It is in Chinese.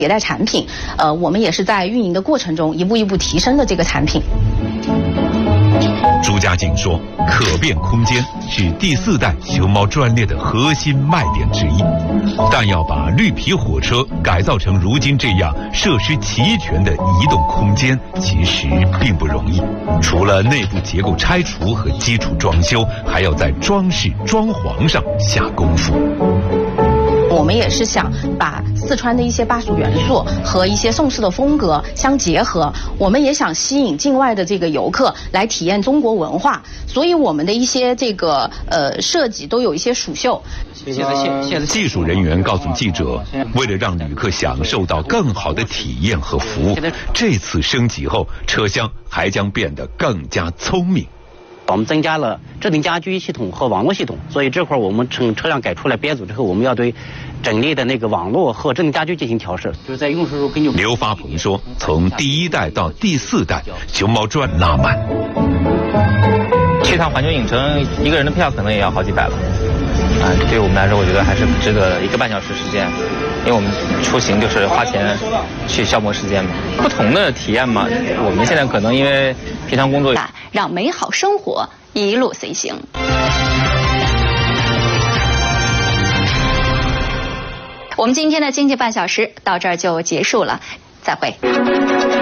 迭代产品，我们也是在运营的过程中一步一步提升的这个产品。 朱家劲说，可变空间是第4代熊猫专列的核心卖点之一，但要把绿皮火车改造成如今这样设施齐全的移动空间，其实并不容易。除了内部结构拆除和基础装修，还要在装饰装潢上下功夫。 我们也是想把四川的一些巴蜀元素和一些宋式的风格相结合，我们也想吸引境外的这个游客来体验中国文化，所以我们的一些这个设计都有一些蜀绣。 技术人员告诉记者，为了让旅客享受到更好的体验和服务，这次升级后，车厢还将变得更加聪明。 我们增加了智能家居系统和网络系统，所以这块我们乘车辆改出来编组之后，我们要对整列的那个网络和智能家居进行调试，就是在用时候根据。 刘发鹏说，从第1代到第4代，熊猫专拉满。 去趟环球影城，一个人的票可能也要好几百了。对我们来说，我觉得还是值得1个半小时时间，因为我们出行就是花钱去消磨时间嘛。不同的体验嘛，我们现在可能因为平常工作， 让美好生活一路随行。我们今天的经济半小时到这儿就结束了，再会。